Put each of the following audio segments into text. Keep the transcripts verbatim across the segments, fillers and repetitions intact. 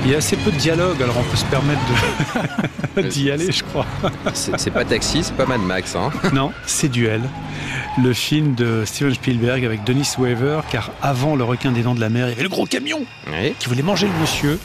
Il y a assez peu de dialogue, alors on peut se permettre de... d'y aller, je crois. C'est, c'est pas Taxi, c'est pas Mad Max, hein. Non, c'est Duel. Le film de Steven Spielberg avec Dennis Weaver, car avant Le requin des dents de la mer, il y avait le gros camion Oui. qui voulait manger le monsieur.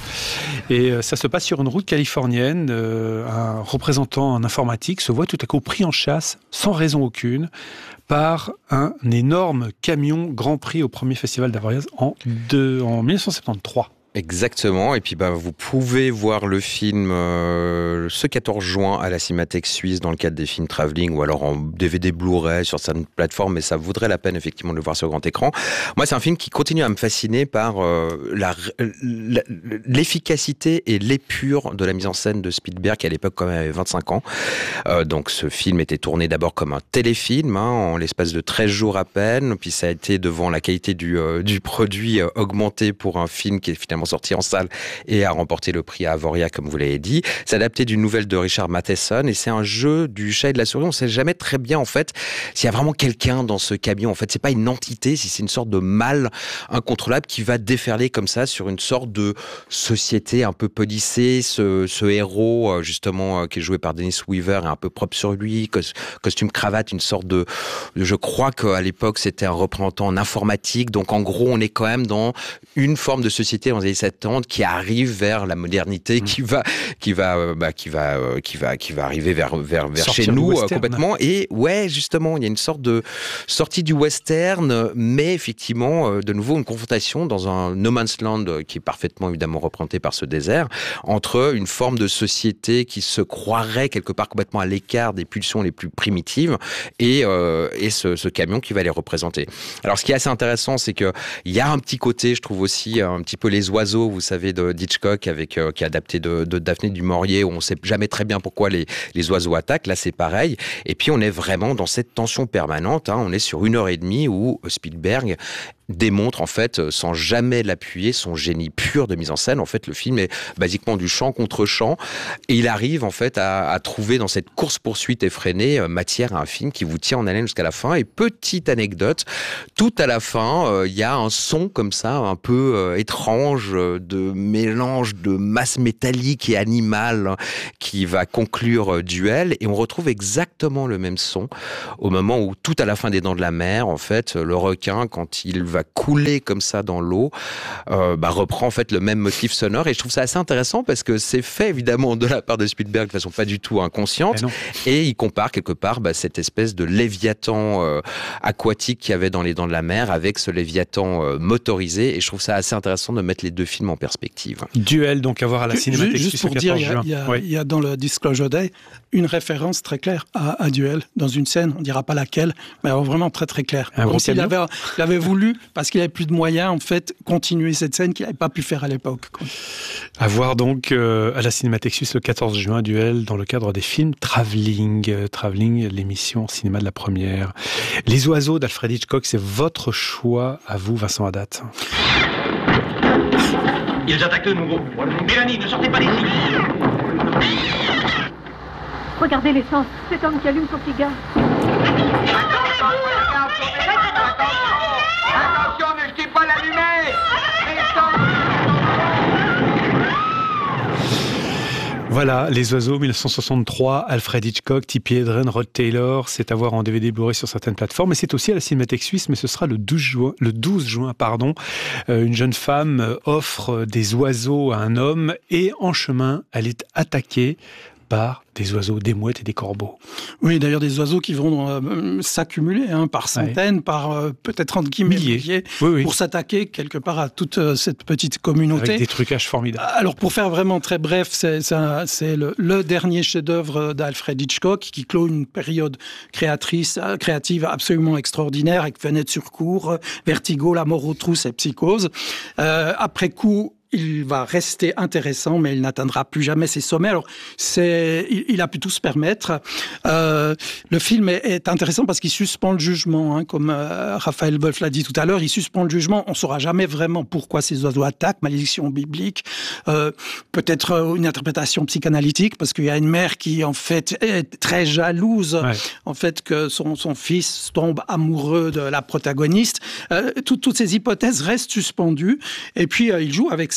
Et euh, ça se passe sur une route californienne. Euh, un représentant en informatique se voit tout à coup pris en chasse, sans raison aucune, par un énorme camion Grand Prix au premier festival d'Avoriaz en, de, en dix-neuf cent soixante-treize. Exactement, et puis bah, vous pouvez voir le film euh, ce quatorze juin à la Cinémathèque Suisse dans le cadre des films Travelling ou alors en D V D Blu-ray sur certaines plateformes, mais ça vaudrait la peine effectivement de le voir sur grand écran. Moi, c'est un film qui continue à me fasciner par euh, la, la, l'efficacité et l'épure de la mise en scène de Spielberg qui à l'époque quand même avait vingt-cinq ans. Euh, donc ce film était tourné d'abord comme un téléfilm, hein, en l'espace de treize jours à peine, puis ça a été devant la qualité du, euh, du produit euh, augmenté pour un film qui est finalement sorti en salle et a remporté le prix à Avoria, comme vous l'avez dit. C'est adapté d'une nouvelle de Richard Matheson et c'est un jeu du chat et de la souris. On ne sait jamais très bien, en fait, s'il y a vraiment quelqu'un dans ce camion. En fait, c'est pas une entité, si c'est une sorte de mal incontrôlable qui va déferler comme ça sur une sorte de société un peu policée. Ce, ce héros, justement, qui est joué par Dennis Weaver, est un peu propre sur lui, costume cravate, une sorte de... Je crois qu'à l'époque, c'était un représentant en informatique. Donc, en gros, on est quand même dans une forme de société dans les années soixante-dix qui arrive vers la modernité, mmh. qui va, qui va, bah, qui va, euh, qui va, qui va arriver vers, vers, vers chez nous euh, complètement. Et ouais, justement, il y a une sorte de sortie du western, mais effectivement, euh, de nouveau une confrontation dans un no man's land euh, qui est parfaitement évidemment représenté par ce désert, entre une forme de société qui se croirait quelque part complètement à l'écart des pulsions les plus primitives et, euh, et ce, ce camion qui va les représenter. Alors, ce qui est assez intéressant, c'est que il y a un petit côté, je trouve aussi, un petit peu les oiseaux, vous savez, de Hitchcock, avec, euh, qui est adapté de, de Daphné du Maurier, où on ne sait jamais très bien pourquoi les, les oiseaux attaquent. Là, c'est pareil. Et puis, on est vraiment dans cette tension permanente. Hein. On est sur une heure et demie où Spielberg démontre, en fait, sans jamais l'appuyer, son génie pur de mise en scène. En fait, le film est basiquement du chant contre chant. Et il arrive, en fait, à, à trouver dans cette course-poursuite effrénée euh, matière à un film qui vous tient en haleine jusqu'à la fin. Et petite anecdote, tout à la fin, il euh, y a un son comme ça, un peu euh, étrange, euh, de mélange de masse métallique et animale, hein, qui va conclure euh, Duel. Et on retrouve exactement le même son au moment où, tout à la fin des Dents de la Mer, en fait, le requin, quand il va couler comme ça dans l'eau, euh, bah, reprend en fait le même motif sonore. Et je trouve ça assez intéressant parce que c'est fait évidemment de la part de Spielberg de façon pas du tout inconsciente. Et il compare quelque part bah, cette espèce de léviathan euh, aquatique qu'il y avait dans les Dents de la Mer avec ce léviathan euh, motorisé. Et je trouve ça assez intéressant de mettre les deux films en perspective. Duel, donc à voir à la Cinémathèque. Juste pour dire, il y, y, oui. y a dans le Disclosure Day une référence très claire à, à Duel dans une scène. On ne dira pas laquelle, mais vraiment très très claire. Un gros il avait, il avait voulu, parce qu'il n'avait plus de moyens, en fait, continuer cette scène qu'il n'avait pas pu faire à l'époque. Quoi. À voir donc euh, à la Cinémathèque Suisse le quatorze juin, Duel, dans le cadre des films Travelling. Euh, Travelling, l'émission cinéma de la première. Les oiseaux d'Alfred Hitchcock, c'est votre choix à vous, Vincent Haddad. Ils attaquent de nouveau. Mélanie, ne sortez pas d'ici. Regardez l'essence, cet homme qui allume son cigare. Attention, ne jetez pas la lumière. Voilà, Les Oiseaux, dix-neuf cent soixante-trois, Alfred Hitchcock, Tippi Hedren, Rod Taylor, c'est à voir en D V D Blu-ray sur certaines plateformes, et c'est aussi à la Cinémathèque Suisse, mais ce sera le douze juin. Le douze juin pardon. Euh, une jeune femme offre des oiseaux à un homme, et en chemin, elle est attaquée par des oiseaux, des mouettes et des corbeaux. Oui, d'ailleurs des oiseaux qui vont euh, s'accumuler hein, par centaines, ouais. par euh, peut-être entre guillemets milliers, oui, oui. pour s'attaquer quelque part à toute euh, cette petite communauté. Avec des trucages formidables. Alors pour faire vraiment très bref, c'est, c'est, un, c'est le, le dernier chef-d'œuvre d'Alfred Hitchcock qui clôt une période créatrice, créative absolument extraordinaire avec Fenêtre sur cour, Vertigo, La mort aux trousses et Psychose. Euh, après coup, il va rester intéressant, mais il n'atteindra plus jamais ses sommets. Alors, c'est, il, il a pu tout se permettre. Euh, le film est, est intéressant parce qu'il suspend le jugement, hein, comme euh, Raphaël Wolf l'a dit tout à l'heure. Il suspend le jugement. On ne saura jamais vraiment pourquoi ces oiseaux attaquent. Malédiction biblique. Euh, peut-être une interprétation psychanalytique, parce qu'il y a une mère qui, en fait, est très jalouse, ouais. en fait, que son, son fils tombe amoureux de la protagoniste. Euh, tout, toutes ces hypothèses restent suspendues. Et puis, euh, il joue avec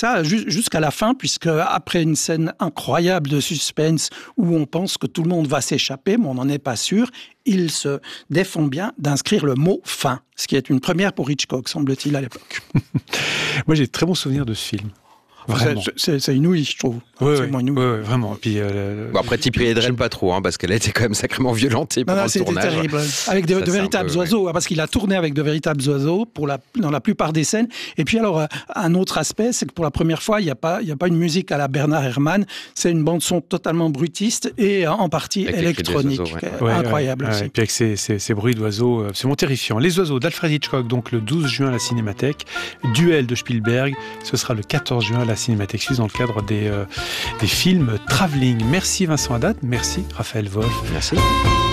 ça jusqu'à la fin, puisque après une scène incroyable de suspense où on pense que tout le monde va s'échapper, mais on n'en est pas sûr, il se défend bien d'inscrire le mot « fin », ce qui est une première pour Hitchcock, semble-t-il, à l'époque. Moi, j'ai de très bons souvenirs de ce film. Vraiment. C'est, c'est, c'est inouï, je trouve. Oui, oui, oui, oui, vraiment. Puis, euh, bon, après, Tippi Hedren, pas trop, hein, parce qu'elle a été quand même sacrément violentée pendant non, non, le tournage. C'était terrible. Avec de, ça, de véritables peu, oiseaux, ouais. Parce qu'il a tourné avec de véritables oiseaux pour la, dans la plupart des scènes. Et puis, alors, un autre aspect, c'est que pour la première fois, il n'y a pas, il n'y a pas une musique à la Bernard Herrmann. C'est une bande-son totalement brutiste et en partie avec électronique. Oiseaux, ouais. Ouais, incroyable ouais, aussi. Ouais, et puis avec ces, ces, ces bruits d'oiseaux absolument terrifiants. Les oiseaux d'Alfred Hitchcock, donc le douze juin à la Cinémathèque. Duel de Spielberg, ce sera le quatorze juin à la Cinémathèque suisse dans le cadre des, euh, des films Travelling. Merci Vincent Haddad, merci Raphaël Wolf. Merci.